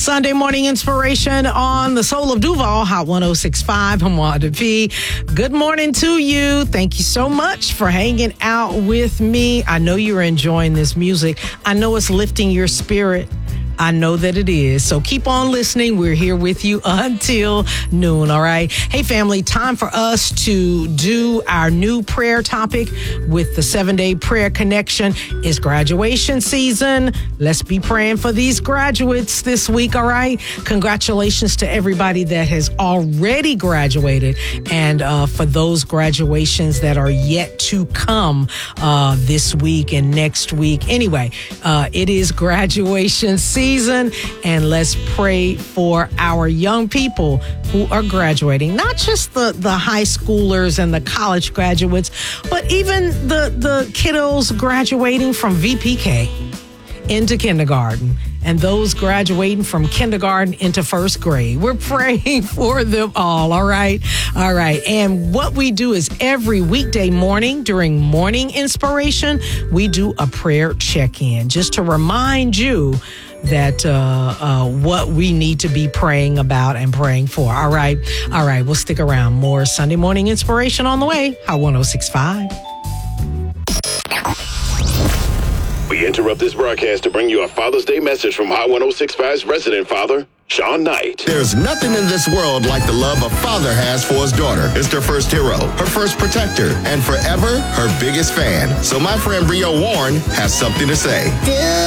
Sunday morning inspiration on the Soul of Duval, Hot 106.5. I'm Wanda P. Good morning to you. Thank you so much for hanging out with me. I know you're enjoying this music. I know it's lifting your spirit. I know that it is. So keep on listening. We're here with you until noon, all right? Hey, family, time for us to do our new prayer topic with the 7-day prayer connection. It's graduation season. Let's be praying for these graduates this week, all right? Congratulations to everybody that has already graduated and for those graduations that are yet to come this week and next week. Anyway, it is graduation season. And let's pray for our young people who are graduating, not just the high schoolers and the college graduates, but even the kiddos graduating from VPK into kindergarten and those graduating from kindergarten into first grade. We're praying for them all right? All right. And what we do is every weekday morning during morning inspiration, we do a prayer check-in just to remind you that what we need to be praying about and praying for. All right. All right. We'll stick around. More Sunday morning inspiration on the way. Hot 106.5. We interrupt this broadcast to bring you a Father's Day message from Hot 106.5's resident father, Sean Knight. There's nothing in this world like the love a father has for his daughter. It's their first hero, her first protector, and forever her biggest fan. So my friend Rio Warren has something to say.